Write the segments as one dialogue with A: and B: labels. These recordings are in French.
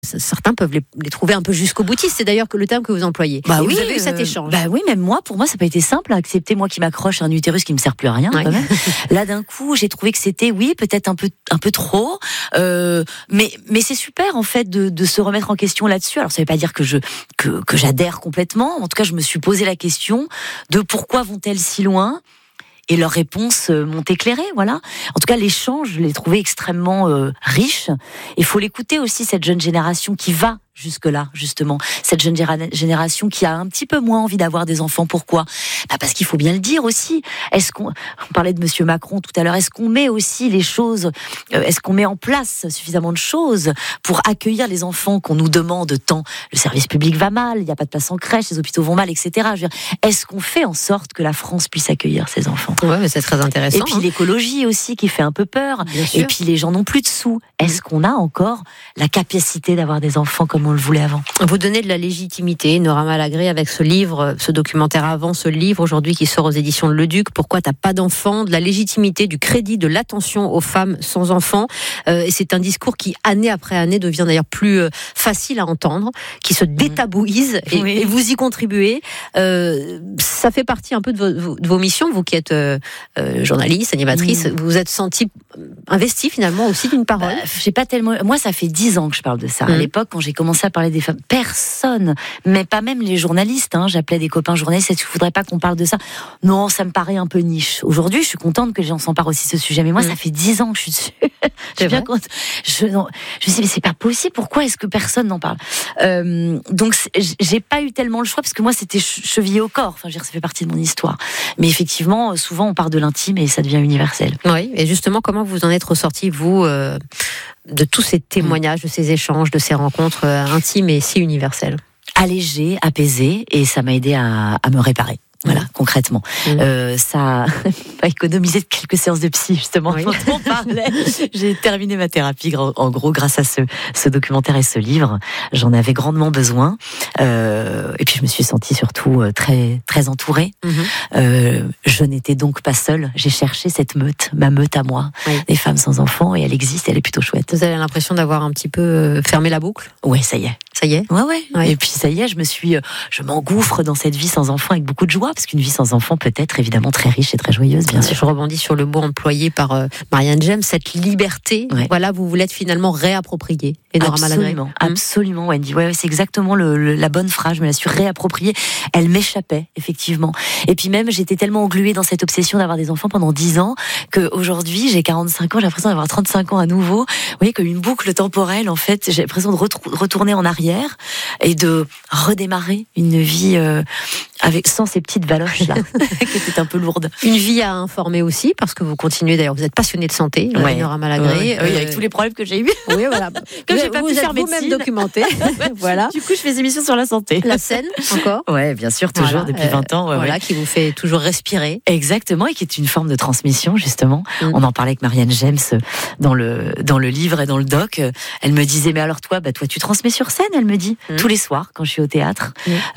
A: Certains peuvent les trouver un peu jusqu'au boutiste. C'est d'ailleurs le terme que vous employez.
B: Bah
A: et
B: oui,
A: vous avez eu cet échange.
B: Bah oui, même moi, pour moi, ça n'a pas été simple à accepter, moi qui m'accroche à un utérus qui me sert plus à rien, quand même. Là, d'un coup, j'ai trouvé que c'était, oui, peut-être un peu trop, mais c'est super, en fait, de se remettre en question là-dessus. Alors, ça veut pas dire que j'adhère complètement. En tout cas, je me suis posé la question de pourquoi vont-elles si loin? Et leurs réponses m'ont éclairé, voilà. En tout cas, l'échange, je l'ai trouvé extrêmement riche. Il faut l'écouter aussi, cette jeune génération qui va jusque-là, justement. Cette jeune génération qui a un petit peu moins envie d'avoir des enfants. Pourquoi ? Parce qu'il faut bien le dire aussi. On parlait de Monsieur Macron tout à l'heure. Est-ce qu'on met aussi les choses, est-ce qu'on met en place suffisamment de choses pour accueillir les enfants qu'on nous demande tant ? Le service public va mal, il n'y a pas de place en crèche, les hôpitaux vont mal, etc. Je veux dire, est-ce qu'on fait en sorte que la France puisse accueillir ces enfants ?
A: Ouais, mais c'est très intéressant.
B: Et puis l'écologie aussi qui fait un peu peur. Et puis les gens n'ont plus de sous. Est-ce qu'on a encore la capacité d'avoir des enfants comme on le voulait avant ?
A: Vous donnez de la légitimité, Nora Malagré, avec ce livre, ce documentaire avant, ce livre aujourd'hui qui sort aux éditions de Le Duc, Pourquoi t'as pas d'enfant ? De la légitimité, du crédit, de l'attention aux femmes sans enfants. Et c'est un discours qui, année après année, devient d'ailleurs plus facile à entendre, qui se détabouise et vous y contribuez. Ça fait partie un peu de vos missions, vous qui êtes journaliste, animatrice. Vous vous êtes sentie investie finalement aussi d'une parole.
B: J'ai pas tellement. Moi, ça fait 10 ans que je parle de ça. À l'époque, quand j'ai commencé à parler des femmes, personne, mais pas même les journalistes. J'appelais des copains journalistes. Est-ce qu'il faudrait pas qu'on parle de ça ? Non, ça me paraît un peu niche. Aujourd'hui, je suis contente que les gens s'emparent aussi de ce sujet. Mais moi, ça fait 10 ans que je suis dessus. Je suis bien contente. Je me dis, mais c'est pas possible. Pourquoi est-ce que personne n'en parle ? Donc, j'ai pas eu tellement le choix parce que moi, c'était chevillé au corps. Enfin, je veux dire, ça fait partie de mon histoire. Mais effectivement, souvent, on part de l'intime et ça devient universel.
A: Oui. Et justement, comment vous en êtes ressorti, vous, de tous ces témoignages, de ces échanges, de ces rencontres intimes et si universelles ?
B: Allégé, apaisé, et ça m'a aidé à me réparer. Voilà, concrètement. Ça m'a économisé quelques séances de psy, justement, dont on parlait. J'ai terminé ma thérapie, en gros, grâce à ce documentaire et ce livre. J'en avais grandement besoin. Et puis, je me suis sentie surtout très, très entourée. Je n'étais donc pas seule. J'ai cherché cette meute, ma meute à moi, des femmes sans enfants, et elle existe, elle est plutôt chouette.
A: Vous avez l'impression d'avoir un petit peu fermé la boucle ?
B: Ouais, ça y est.
A: Ça y est ?
B: Ouais. Et puis, ça y est, je m'engouffre dans cette vie sans enfants avec beaucoup de joie. Parce qu'une vie sans enfant peut être évidemment très riche et très joyeuse, bien sûr.
A: Je rebondis sur le mot employé par Marianne James, cette liberté, voilà, vous l'êtes finalement réappropriée. Et Nora Malagré.
B: Absolument, Wendy. Ouais, c'est exactement la bonne phrase. Je me la suis réappropriée. Elle m'échappait, effectivement. Et puis même, j'étais tellement engluée dans cette obsession d'avoir des enfants pendant 10 ans qu'aujourd'hui, j'ai 45 ans, j'ai l'impression d'avoir 35 ans à nouveau. Vous voyez, comme une boucle temporelle, en fait. J'ai l'impression de retourner en arrière et de redémarrer une vie sans ces petites valoches là, qui étaient un peu lourdes.
A: Une vie à informer aussi, parce que vous continuez d'ailleurs, vous êtes passionnée de santé, Nora Malagré.
B: Avec tous les problèmes que j'ai eus.
A: Oui, voilà.
B: Comme j'ai pas pu faire
A: vous-même documentée. Voilà.
B: Du coup, je fais des émissions sur la santé.
A: La scène, encore.
B: Ouais, bien sûr, toujours, depuis 20 ans.
A: Voilà, qui vous fait toujours respirer.
B: Exactement, et qui est une forme de transmission, justement. On en parlait avec Marianne James dans le livre et dans le doc. Elle me disait, mais alors toi, tu transmets sur scène, elle me dit, tous les soirs, quand je suis au théâtre.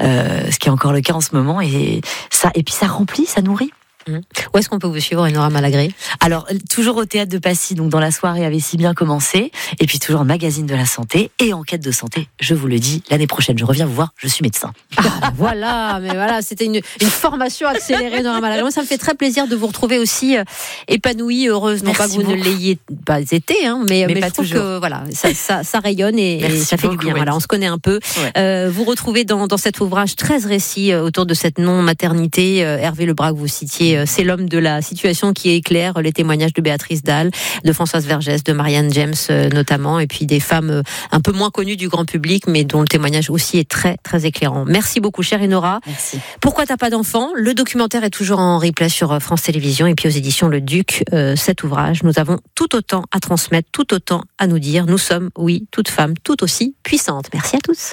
B: Ce qui est encore le cas en ce moment, et puis ça remplit, ça nourrit.
A: Où est-ce qu'on peut vous suivre, Nora Malagré ?
B: Alors, toujours au Théâtre de Passy, donc dans la soirée avait si bien commencé, et puis toujours magazine de la santé et enquête de santé. Je vous le dis, l'année prochaine, je reviens vous voir, je suis médecin.
A: Voilà, c'était une formation accélérée, Nora Malagré. Ça me fait très plaisir de vous retrouver aussi épanouie, heureuse. Non pas que vous ne l'ayez pas été, mais
B: pas
A: je trouve
B: toujours.
A: Que voilà, ça rayonne et ça fait du bien. Voilà, on se connaît un peu. Vous retrouvez dans cet ouvrage 13 récits autour de cette non-maternité. Hervé Lebrun, que vous citiez, c'est l'homme de la situation qui éclaire les témoignages de Béatrice Dalle, de Françoise Vergès, de Marianne James notamment, et puis des femmes un peu moins connues du grand public, mais dont le témoignage aussi est très, très éclairant. Merci beaucoup, chère Nora.
B: Merci.
A: Pourquoi t'as pas d'enfant ? Le documentaire est toujours en replay sur France Télévisions et puis aux éditions Le Duc. Cet ouvrage, nous avons tout autant à transmettre, tout autant à nous dire. Nous sommes, oui, toutes femmes, tout aussi puissantes. Merci à tous.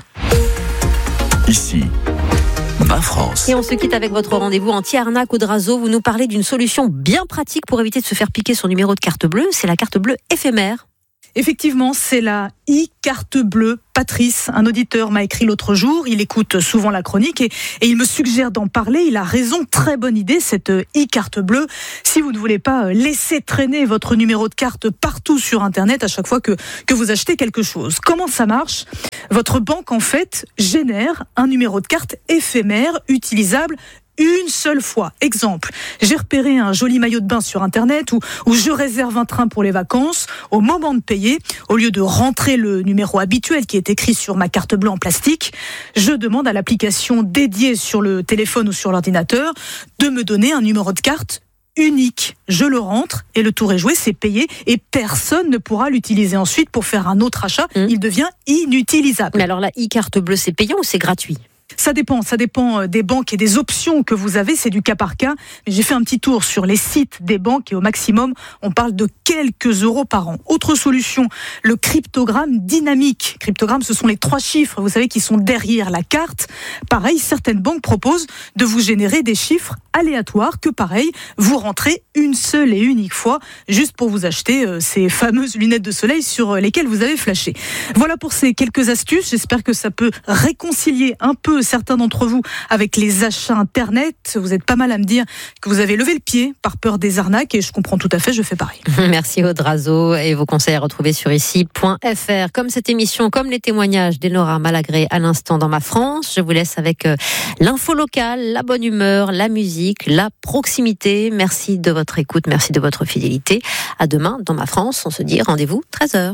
C: Ici, Ma France.
A: Et on se quitte avec votre rendez-vous anti-arnaque au Drazo. Vous nous parlez d'une solution bien pratique pour éviter de se faire piquer son numéro de carte bleue. C'est la carte bleue éphémère.
D: Effectivement, c'est la e-carte bleue. Patrice, un auditeur, m'a écrit l'autre jour. Il écoute souvent la chronique et il me suggère d'en parler. Il a raison, très bonne idée, cette e-carte bleue. Si vous ne voulez pas laisser traîner votre numéro de carte partout sur Internet à chaque fois que vous achetez quelque chose. Comment ça marche ? Votre banque, en fait, génère un numéro de carte éphémère, utilisable une seule fois. Exemple, j'ai repéré un joli maillot de bain sur Internet où je réserve un train pour les vacances. Au moment de payer, au lieu de rentrer le numéro habituel qui est écrit sur ma carte bleue en plastique, je demande à l'application dédiée sur le téléphone ou sur l'ordinateur de me donner un numéro de carte unique. Je le rentre et le tour est joué, c'est payé et personne ne pourra l'utiliser ensuite pour faire un autre achat. Il devient inutilisable.
A: Mais alors la e-carte bleue, c'est payant ou c'est gratuit ?
D: Ça dépend des banques et des options que vous avez, c'est du cas par cas. Mais j'ai fait un petit tour sur les sites des banques et au maximum, on parle de quelques euros par an. Autre solution, le cryptogramme dynamique. Cryptogramme, ce sont les 3 chiffres, vous savez, qui sont derrière la carte. Pareil, certaines banques proposent de vous générer des chiffres aléatoires que, pareil, vous rentrez une seule et unique fois, juste pour vous acheter ces fameuses lunettes de soleil sur lesquelles vous avez flashé. Voilà pour ces quelques astuces. J'espère que ça peut réconcilier un peu certains d'entre vous avec les achats Internet. Vous êtes pas mal à me dire que vous avez levé le pied par peur des arnaques et je comprends tout à fait, je fais pareil.
A: Merci Aude Razeau et vos conseils à retrouver sur ici.fr. Comme cette émission, comme les témoignages d'Enora Malagré à l'instant dans Ma France, je vous laisse avec l'info locale, la bonne humeur, la musique, la proximité. Merci de votre écoute, merci de votre fidélité. À demain dans Ma France, on se dit rendez-vous 13h.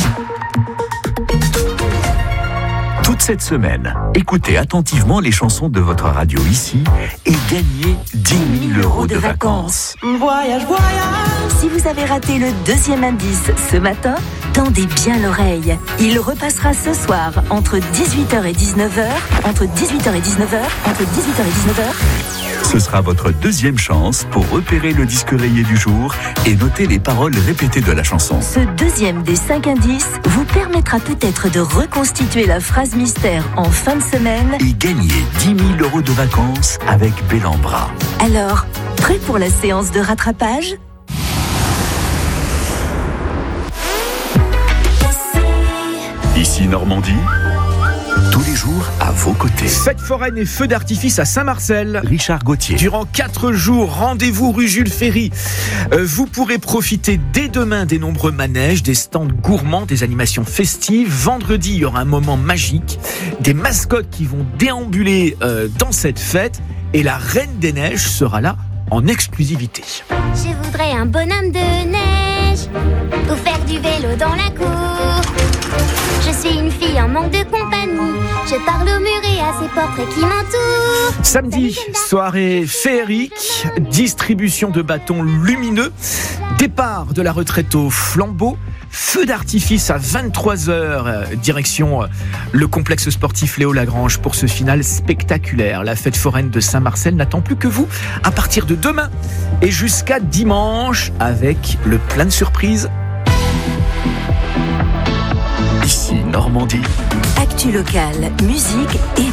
C: Toute cette semaine, écoutez attentivement les chansons de votre radio ici et gagnez 10 000 € de vacances.
E: Voyage, voyage.
B: Si vous avez raté le 2e indice ce matin, tendez bien l'oreille. Il repassera ce soir entre 18h et 19h, entre 18h et 19h, entre 18h et 19h.
C: Ce sera votre 2e chance pour repérer le disque rayé du jour et noter les paroles répétées de la chanson.
B: Ce 2e des 5 indices vous permettra peut-être de reconstituer la phrase mystère en fin de semaine
C: Et gagner 10 000 € de vacances avec Bellambra.
B: Alors, prêt pour la séance de rattrapage ?
C: Ici Normandie, tous les jours à vos côtés.
F: Fête foraine et feux d'artifice à Saint-Marcel.
C: Richard Gauthier.
F: Durant 4 jours, rendez-vous rue Jules Ferry. Vous pourrez profiter dès demain des nombreux manèges, des stands gourmands, des animations festives. Vendredi, il y aura un moment magique, des mascottes qui vont déambuler dans cette fête et la Reine des Neiges sera là en exclusivité.
G: Je voudrais un bonhomme de neige pour faire du vélo dans la cour. Je suis une fille en manque de compagnie. Je parle au mur et à ces portraits qui m'entourent.
F: Samedi, soirée féerique, distribution de bâtons lumineux, départ de la retraite au flambeau, feu d'artifice à 23h, direction le complexe sportif Léo Lagrange pour ce final spectaculaire. La fête foraine de Saint-Marcel n'attend plus que vous à partir de demain et jusqu'à dimanche avec le plein de surprises.
C: Ici Normandie.
B: Actu locale, musique et